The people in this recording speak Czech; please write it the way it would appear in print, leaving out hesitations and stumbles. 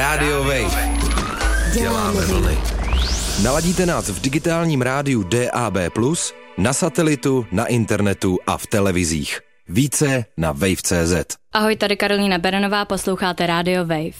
Radio Wave. Děláme vlny. Naladíte nás v digitálním rádiu DAB+, na satelitu, na internetu a v televizích. Více na wave.cz. Ahoj, tady Karolína Beranová, posloucháte Radio Wave.